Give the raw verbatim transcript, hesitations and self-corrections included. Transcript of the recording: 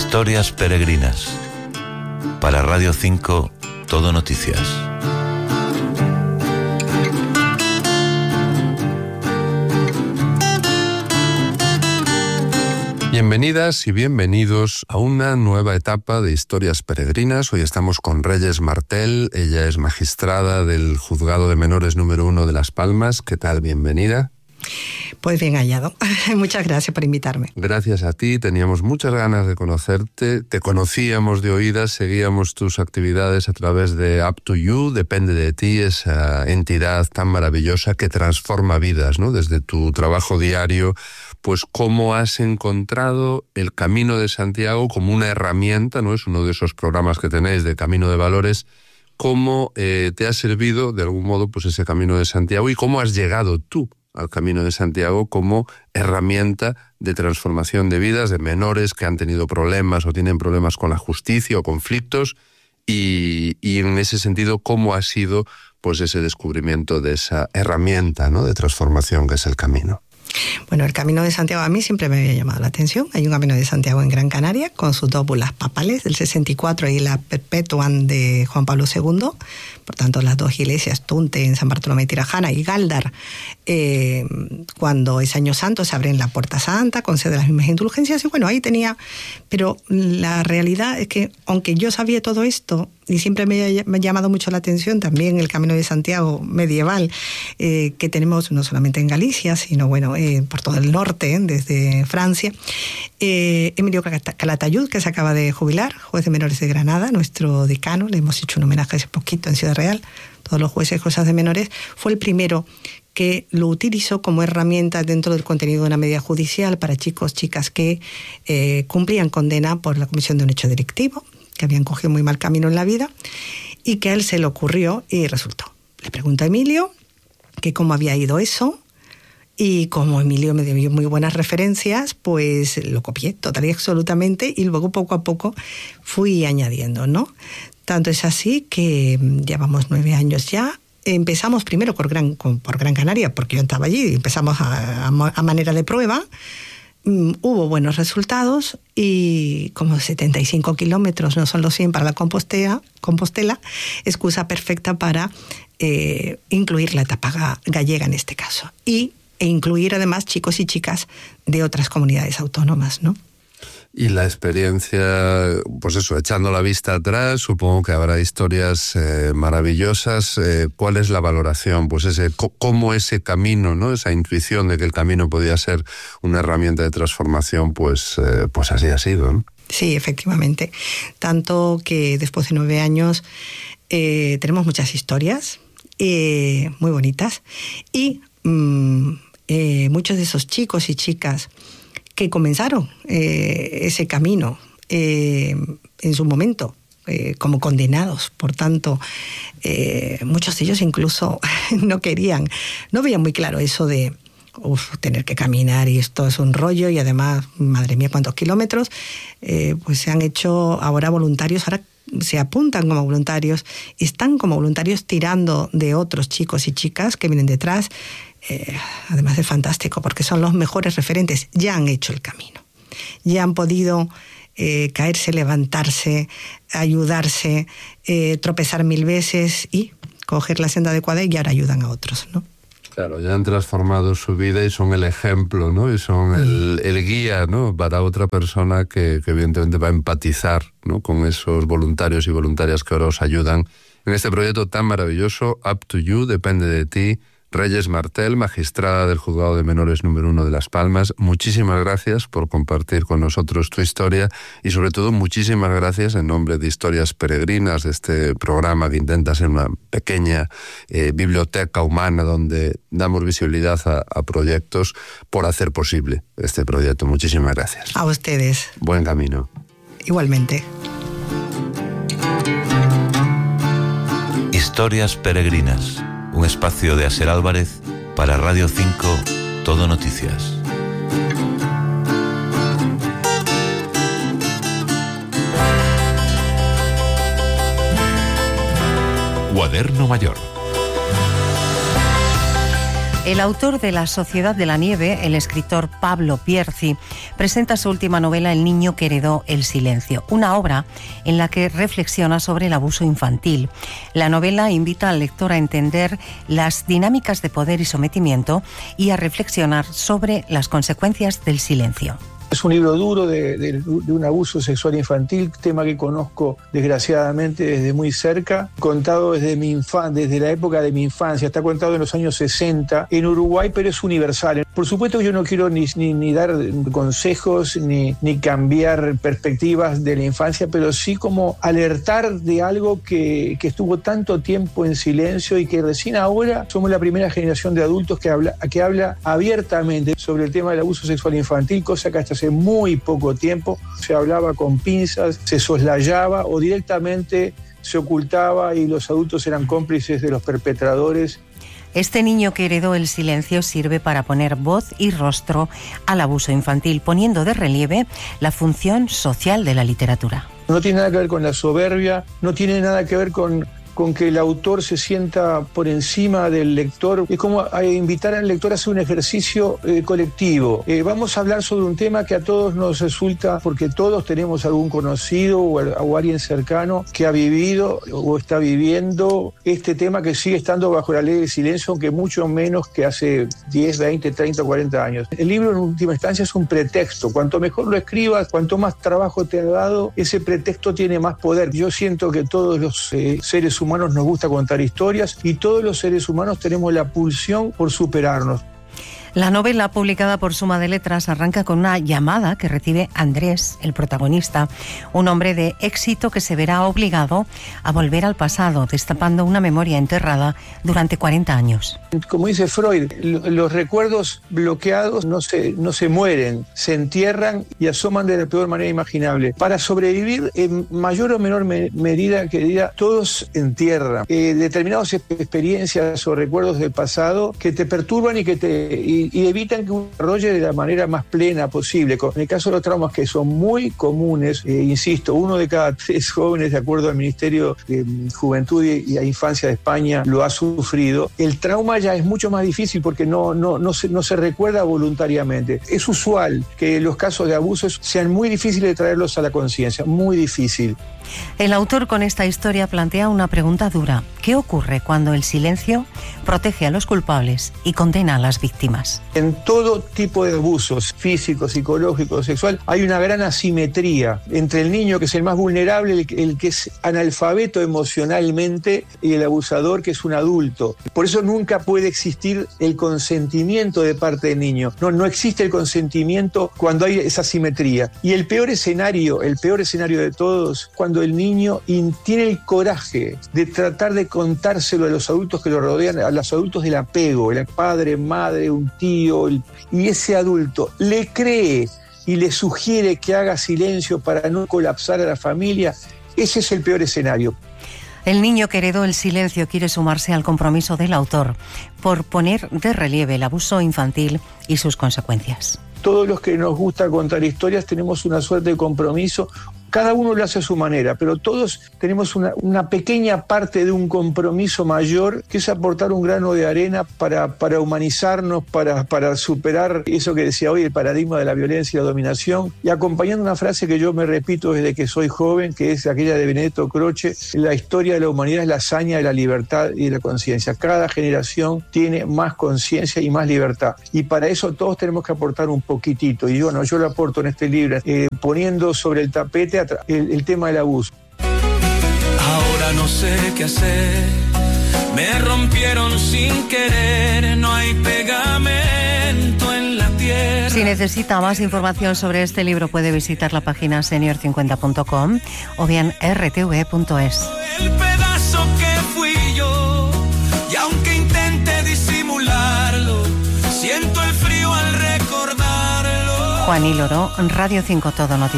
Historias peregrinas. Para Radio cinco, Todo Noticias. Bienvenidas y bienvenidos a una nueva etapa de Historias Peregrinas. Hoy estamos con Reyes Martel. Ella es magistrada del Juzgado de Menores número uno de Las Palmas. ¿Qué tal? Bienvenida. Pues bien hallado. Muchas gracias por invitarme. Gracias a ti. Teníamos muchas ganas de conocerte. Te conocíamos de oídas, seguíamos tus actividades a través de Up to You, Depende de ti, esa entidad tan maravillosa que transforma vidas, ¿no? Desde tu trabajo diario, pues cómo has encontrado el Camino de Santiago como una herramienta, ¿no? Es uno de esos programas que tenéis de Camino de Valores. ¿Cómo eh, te ha servido, de algún modo, pues ese Camino de Santiago y cómo has llegado tú al Camino de Santiago como herramienta de transformación de vidas de menores que han tenido problemas o tienen problemas con la justicia o conflictos y, y en ese sentido cómo ha sido pues ese descubrimiento de esa herramienta, ¿no? de transformación que es el camino? Bueno, el Camino de Santiago a mí siempre me había llamado la atención. Hay un Camino de Santiago en Gran Canaria con sus dos bulas papales del sesenta y cuatro y la Perpetuam de Juan Pablo segundo. Por tanto, las dos iglesias, Tunte en San Bartolomé de Tirajana y Gáldar, eh, cuando es Año Santo se abren la Puerta Santa, concede las mismas indulgencias y bueno, ahí tenía... Pero la realidad es que, aunque yo sabía todo esto, y siempre me ha llamado mucho la atención también el Camino de Santiago medieval, eh, que tenemos no solamente en Galicia, sino bueno, eh, por todo el norte, desde Francia. Eh, Emilio Calatayud, que se acaba de jubilar, juez de menores de Granada, nuestro decano, le hemos hecho un homenaje hace poquito en Ciudad Real, todos los jueces y juezas de menores, fue el primero que lo utilizó como herramienta dentro del contenido de una medida judicial para chicos, chicas que eh, cumplían condena por la comisión de un hecho delictivo, que habían cogido muy mal camino en la vida, y que a él se le ocurrió y resultó. Le pregunto a Emilio que cómo había ido eso, y como Emilio me dio muy buenas referencias, pues lo copié total y absolutamente, y luego poco a poco fui añadiendo, ¿no? Tanto es así que llevamos nueve años ya. Empezamos primero por Gran, por Gran Canaria, porque yo estaba allí, y empezamos a, a, a manera de prueba. Um, hubo buenos resultados y como setenta y cinco kilómetros no son los cien para la Compostela, Compostela excusa perfecta para eh, incluir la etapa gallega en este caso y, e incluir además chicos y chicas de otras comunidades autónomas, ¿no? Y la experiencia, pues eso, echando la vista atrás, supongo que habrá historias eh, maravillosas. Eh, ¿Cuál es la valoración? Pues ese, cómo ese camino, ¿no? Esa intuición de que el camino podía ser una herramienta de transformación, pues, eh, pues así ha sido, ¿no? Sí, efectivamente. Tanto que después de nueve años eh, tenemos muchas historias eh, muy bonitas y mm, eh, muchos de esos chicos y chicas que comenzaron eh, ese camino eh, en su momento eh, como condenados. Por tanto, eh, muchos de ellos incluso no querían, no veían muy claro eso de uf, tener que caminar y esto es un rollo y además, madre mía, cuántos kilómetros, eh, pues se han hecho ahora voluntarios, ahora se apuntan como voluntarios, están como voluntarios tirando de otros chicos y chicas que vienen detrás. Eh, además de fantástico, porque son los mejores referentes, ya han hecho el camino, ya han podido eh, caerse, levantarse, ayudarse, eh, tropezar mil veces y coger la senda adecuada y ahora ayudan a otros, ¿no? Claro, ya han transformado su vida y son el ejemplo, ¿no? Y son el, el guía, ¿no? Para otra persona que, que evidentemente va a empatizar, ¿no? Con esos voluntarios y voluntarias que ahora os ayudan en este proyecto tan maravilloso, Up to You, Depende de ti. Reyes Martel, magistrada del Juzgado de Menores número uno de Las Palmas, muchísimas gracias por compartir con nosotros tu historia y sobre todo muchísimas gracias en nombre de Historias Peregrinas, de este programa que intenta ser una pequeña eh, biblioteca humana donde damos visibilidad a, a proyectos, por hacer posible este proyecto. Muchísimas gracias. A ustedes. Buen camino. Igualmente. Historias Peregrinas. Un espacio de Aser Álvarez para Radio cinco, Todo Noticias. Cuaderno Mayor. El autor de La Sociedad de la Nieve, el escritor Pablo Pierzi, presenta su última novela El niño que heredó el silencio, una obra en la que reflexiona sobre el abuso infantil. La novela invita al lector a entender las dinámicas de poder y sometimiento y a reflexionar sobre las consecuencias del silencio. Es un libro duro de, de, de un abuso sexual infantil, tema que conozco desgraciadamente desde muy cerca, contado desde, mi infan- desde la época de mi infancia, está contado en los años sesenta en Uruguay, pero es universal. Por supuesto que yo no quiero ni, ni, ni dar consejos ni, ni cambiar perspectivas de la infancia, pero sí como alertar de algo que, que estuvo tanto tiempo en silencio y que recién ahora somos la primera generación de adultos que habla, que habla abiertamente sobre el tema del abuso sexual infantil, cosa que hasta hace muy poco tiempo se hablaba con pinzas, se soslayaba o directamente se ocultaba y los adultos eran cómplices de los perpetradores. Este niño que heredó el silencio sirve para poner voz y rostro al abuso infantil, poniendo de relieve la función social de la literatura. No tiene nada que ver con la soberbia, no tiene nada que ver con... con que el autor se sienta por encima del lector. Es como invitar al lector a hacer un ejercicio eh, colectivo. Eh, vamos a hablar sobre un tema que a todos nos resulta, porque todos tenemos algún conocido o, o alguien cercano que ha vivido o está viviendo este tema que sigue estando bajo la ley del silencio, aunque mucho menos que hace diez, veinte, treinta, cuarenta años. El libro en última instancia es un pretexto. Cuanto mejor lo escribas, cuanto más trabajo te ha dado, ese pretexto tiene más poder. Yo siento que todos los eh, seres humanos humanos nos gusta contar historias y todos los seres humanos tenemos la pulsión por superarnos. La novela, publicada por Suma de Letras, arranca con una llamada que recibe Andrés, el protagonista, un hombre de éxito que se verá obligado a volver al pasado, destapando una memoria enterrada durante cuarenta años. Como dice Freud, los recuerdos bloqueados no se, no se mueren, se entierran y asoman de la peor manera imaginable. Para sobrevivir, en mayor o menor me- medida, querida, todos entierran eh, determinadas experiencias o recuerdos del pasado que te perturban y que te... Y, y evitan que uno desarrolle de la manera más plena posible. En el caso de los traumas, que son muy comunes, eh, insisto, uno de cada tres jóvenes, de acuerdo al Ministerio de Juventud y, y Infancia de España, lo ha sufrido. El trauma ya es mucho más difícil porque no, no, no, se, no se recuerda voluntariamente. Es usual que los casos de abusos sean muy difíciles de traerlos a la conciencia, muy difícil. El autor con esta historia plantea una pregunta dura. ¿Qué ocurre cuando el silencio protege a los culpables y condena a las víctimas? En todo tipo de abusos físicos, psicológicos, sexual, hay una gran asimetría entre el niño, que es el más vulnerable, el, el que es analfabeto emocionalmente, y el abusador, que es un adulto. Por eso nunca puede existir el consentimiento de parte del niño. No, no existe el consentimiento cuando hay esa asimetría. Y el peor escenario, el peor escenario de todos, cuando el niño tiene el coraje de tratar de contárselo a los adultos que lo rodean, a los adultos del apego, el padre, madre, un tío, el, y ese adulto le cree y le sugiere que haga silencio para no colapsar a la familia. Ese es el peor escenario. El niño que heredó el silencio quiere sumarse al compromiso del autor por poner de relieve el abuso infantil y sus consecuencias. Todos los que nos gusta contar historias tenemos una suerte de compromiso. Cada uno lo hace a su manera, pero todos tenemos una, una pequeña parte de un compromiso mayor, que es aportar un grano de arena para, para humanizarnos, para, para superar eso que decía hoy, el paradigma de la violencia y la dominación, y acompañando una frase que yo me repito desde que soy joven, que es aquella de Benedetto Croce: la historia de la humanidad es la hazaña de la libertad y de la conciencia. Cada generación tiene más conciencia y más libertad, y para eso todos tenemos que aportar un poquitito, y bueno, yo lo aporto en este libro, eh, poniendo sobre el tapete El, el tema del abuso. Ahora no sé qué hacer, me rompieron sin querer, no hay pegamento en la tierra. Si necesita más información sobre este libro, puede visitar la página senior cincuenta punto com o bien r t v punto es. El pedazo que fui yo, y aunque intente disimularlo, siento el frío al recordarlo. Juan y Loro, Radio cinco Todo Noticias.